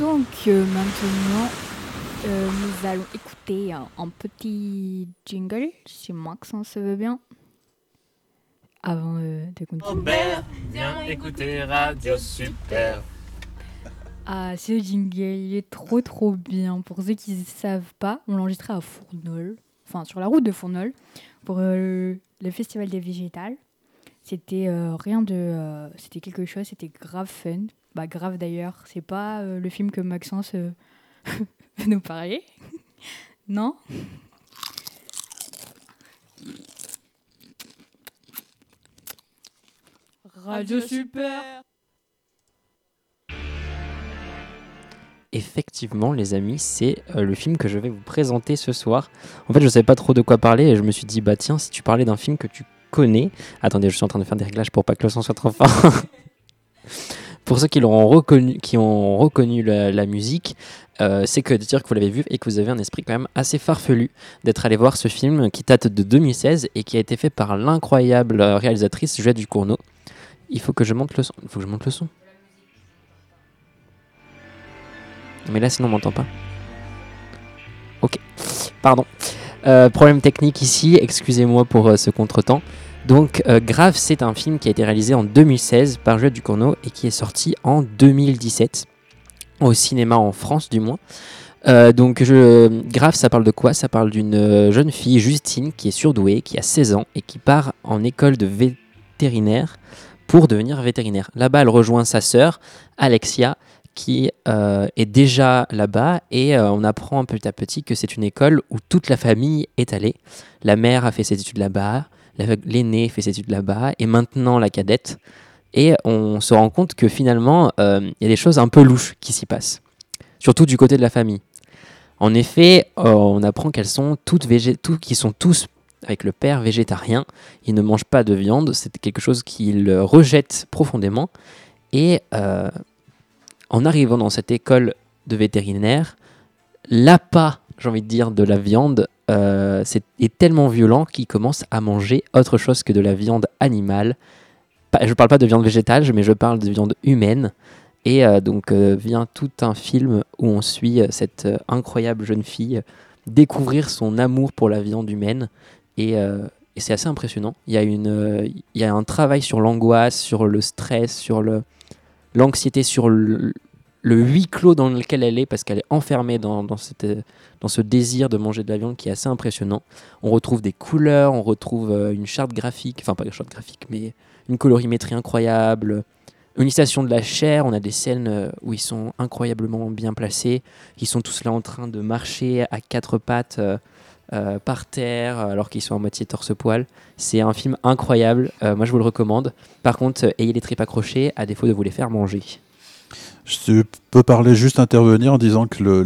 Maintenant, nous allons écouter un petit jingle, si Maxence veut bien, avant de continuer. Robert, viens écouter Radio Super. Ah, ce jingle, il est trop bien. Pour ceux qui ne savent pas, on l'enregistrait à Fournol, enfin sur la route de Fournol, pour le Festival des Végétales. C'était c'était quelque chose, c'était grave fun. Bah grave d'ailleurs, c'est pas le film que Maxence veut nous parler. Non? Radio Super. Effectivement, les amis, c'est le film que je vais vous présenter ce soir. En fait, je ne savais pas trop de quoi parler et je me suis dit, bah tiens, si tu parlais d'un film que tu connais... Attendez, je suis en train de faire des réglages pour pas que le son soit trop fort. Pour ceux qui ont reconnu la musique, c'est que de dire que vous l'avez vu et que vous avez un esprit quand même assez farfelu d'être allé voir ce film qui date de 2016 et qui a été fait par l'incroyable réalisatrice Juliette Ducournau. Il faut que je monte le son. Mais là, sinon, on m'entend pas. Ok, pardon. Problème technique ici, excusez-moi pour ce contretemps. Donc, Grave, c'est un film qui a été réalisé en 2016 par Juliette Ducournau et qui est sorti en 2017, au cinéma en France du moins. Grave, ça parle de quoi ? Ça parle d'une jeune fille, Justine, qui est surdouée, qui a 16 ans et qui part en école de vétérinaire pour devenir vétérinaire. Là-bas, elle rejoint sa sœur, Alexia, qui est déjà là-bas et on apprend petit à petit que c'est une école où toute la famille est allée. La mère a fait ses études là-bas, l'aînée fait ses études là-bas et maintenant la cadette. Et on se rend compte que finalement, il y a des choses un peu louches qui s'y passent, surtout du côté de la famille. En effet, on apprend qu'elles sont qu'ils sont tous, avec le père, végétariens. Ils ne mangent pas de viande, c'est quelque chose qu'ils rejettent profondément. Et en arrivant dans cette école de vétérinaire, l'appât, j'ai envie de dire, de la viande est tellement violent qu'ils commencent à manger autre chose que de la viande animale. Je ne parle pas de viande végétale, mais je parle de viande humaine. Et vient tout un film où on suit cette incroyable jeune fille découvrir son amour pour la viande humaine. Et c'est assez impressionnant. Il y a un travail sur l'angoisse, sur le stress, sur l'anxiété, sur le huis clos dans lequel elle est, parce qu'elle est enfermée dans ce désir de manger de la viande qui est assez impressionnant. On retrouve des couleurs, on retrouve une charte graphique, enfin pas une charte graphique, mais une colorimétrie incroyable, une utilisation de la chair. On a des scènes où ils sont incroyablement bien placés, ils sont tous là en train de marcher à quatre pattes par terre, alors qu'ils sont à moitié torse-poil. C'est un film incroyable, moi je vous le recommande. Par contre, ayez les tripes accrochées, à défaut de vous les faire manger. Je peux juste intervenir en disant que